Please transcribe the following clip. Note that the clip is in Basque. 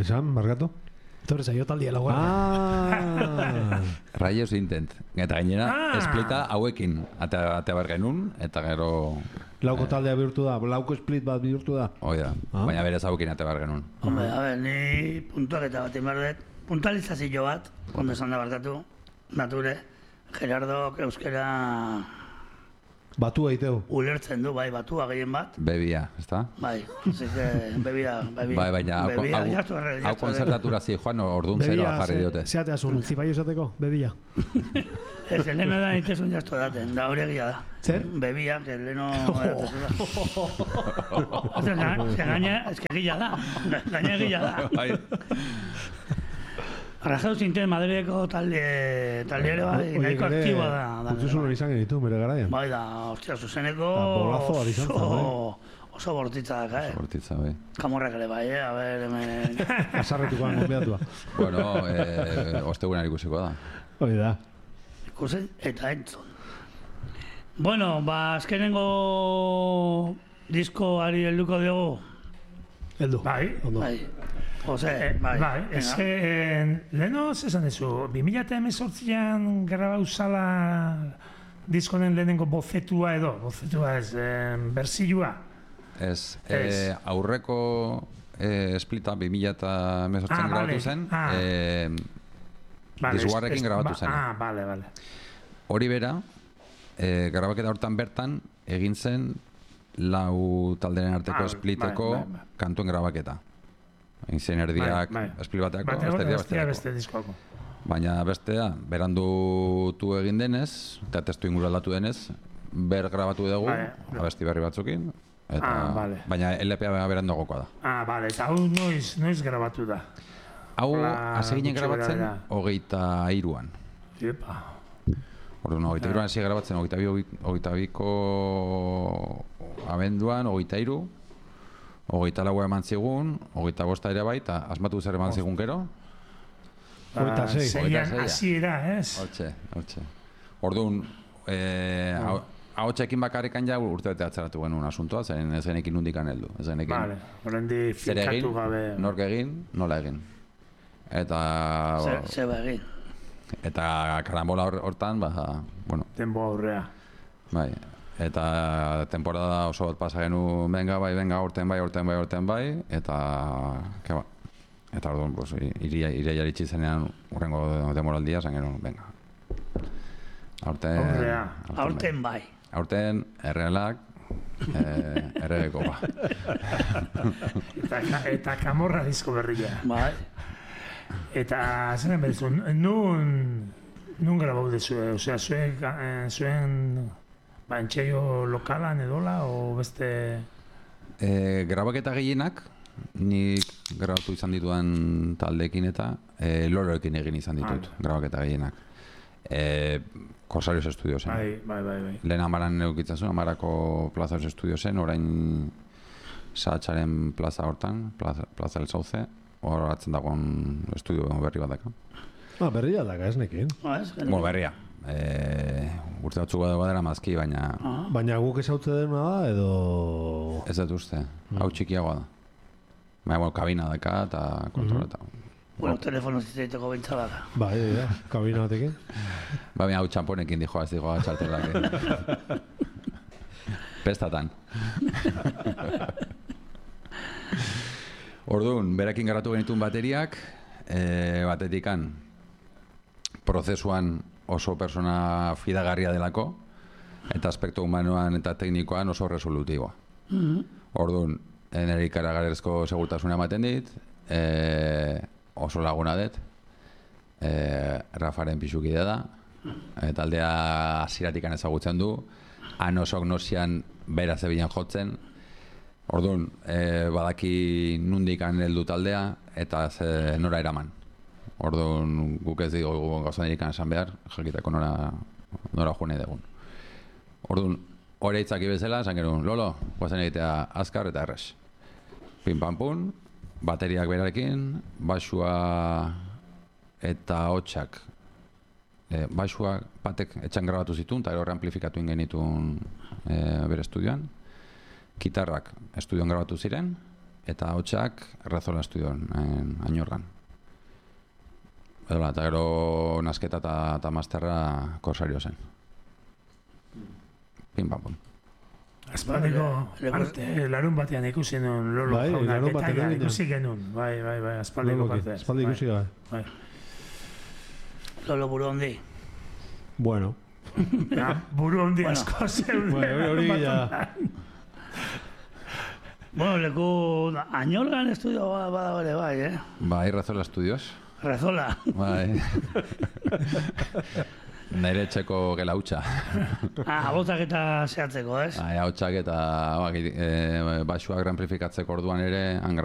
Esan, markatu? Torre zaio taldia laugarren. Rayos Intent. Eta gainera, esplita hauekin atea behar genuen, eta gero... Lauko taldea bihurtu da, lauko split bat bihurtu da. Oida, baina berez hauekin atea behar genuen. Hombre, a ver, ni puntuaketa bat inbardet. Puntualizazio bat, ondo esan da barkatu, nature, Gerardok euskera... Batua eiteu. Ulertzen du, bai, batua gehien bat. Bebia, ezta? Bai, así que bebia. Bai, baina hau konzertatura zi, Juan, orduan zero jarri diote. Zeatea zuen, zipaio esateko, bebia. Ez, leheno da nitezun jaztu daten, da hori egia da. Zer? Bebia, que leheno... Gaina, ez que gila da. Gaina gila da. Rajau zinten Madrideko talde ere bai, nahiko aktiboa da. Kultuzun hori izan genitu, bere garaian. Bai da, ostia, zuzeneko oso bortitza da, Oso bortitza, bai. Kamorrak ere bai, a ber, hemen... Azarretukoan konbidatua. Bueno, ostegunan ikusiko da. Hoi da. Ikusen eta entzun. Bueno, azkenengo diskoari helduko diogu. Heldu. Bai. Bai. Jose, bai. Leheno, zesan ezu, 2018an grabau zala diskonen lehenengo bofetua ez, berzilua. Ez, aurreko esplita 2018an grabatu zen, Disguarrekin grabatu zen. Bale. Hori bera, grabaketa hortan bertan, egin zen lau talderen arteko espliteko kantuen grabaketa. Egin zen erdiak esplit bateako, beste diskoako. Baina bestea, berandutu egin denez, eta testu inguru aldatu denez, grabatu dugu, abesti berri batzukin, baina LPA beranduagokoa da. Bale, eta hau noiz grabatu da? Hau, hasi ginen grabatzen, 23an. Epa. Orduan, 23an hasi grabatzen, 22ko abenduan, 23, 24 eman zigun, 25 ere bai, eta asmatu zer eman zigun gero. 26. Hasiera, ez? Hortxe. Orduan, ahotsekin bakarrikan ja urtebete atzeratu genuen asuntoa, zeren ez genekin nundikan heldu. Vale, horrendi finkatu gabe. Nork egin, nola egin. Eta... Zeba egin. Eta karambola hortan, bueno... Tempo aurrea. Bai. Eta temporada oso bat pasa genu, venga, orten bai, eta orduan, pues, iria jaritsi zenean urrengo demoraldia, zen genuen, venga. Aurten bai. Aurten, errealak, erregeko ba. Eta kamorra disko berria. Bai. Eta, zeren bezu, nun grabau dezu, osea, zuen... Entxeio lokalan edola, o beste... Grabaketa gehienak, nik grabatu izan dituan taldeekin eta loroekin egin izan ditut, grabaketa gehienak. Corsarios Estudiosen. Bai. Lehen Amaran eukitzen zuen, Amarako Plazas Estudiosen, orain Sahatxaren plaza hortan, Plaza del Sauce, hor atzen dagoen estudio berri bat daka. Berria daka, ez nekin. Berria. Urte batzuk badera mazki, baina... Baina guk ezautze dena da, edo... Ez dut uste, hau txikiagoa da. Baina, kabina daka eta kontroleta. Bueno, telefono zitzaiteko bintza bada. Bai, kabina batekin. Baina hau txamponekin dijoa, ez dijoa txartelak. Pestatan. Orduan, berakin garatu genituen bateriak, batetikan prozesuan oso persona fidagarria delako, eta aspektu humanoan eta teknikoan oso resolutiboa. Orduan, nire ikaragarrezko segurtasuna ematen dit, oso laguna dut, Rafaren pixukidea da, taldea hasieratikan ezagutzen du, han osok nosian bera zebilen jotzen, orduan, badaki nundikan heldu taldea, eta nora eraman. Orduan, guk ez dugu gauzan erikan esan behar, jakiteko nora june dugun. Orduan, hori eitzaki bezala, esan genuen, Lolo, guazen egitea azkar eta errez. Pin-pam-pun, bateriak berarekin, basua eta hotxak. Basua batek etxan grabatu zituen, eta horre amplifikatu genituen bere estudioan. Gitarrak estudioan grabatu ziren, eta hotxak Rezola Estudioan, Añorgan. Eta gero nasketa eta masterra Korsario zen. Pim pam pum. Aspaldiko parte, larun batean ikusi nuen Lolo Bai, jauna, larun batean detaila egin ikusi genuen. Bai, aspaldiko parte. Espaldi ikusi gabe. Bai. Lolo buru handi. Bueno. Ja, buru hondi Bueno. asko zeuden. Bueno, hori ja. Bueno, leku Añorgan estudio badago ere bai, Bai, Rezola Estudios. Rezola. Bai. Nire etxeko gela hutsa. Abotak eta zehatzeko, ez? Bai, hotxak eta baxuak amplifikatzeko orduan ere,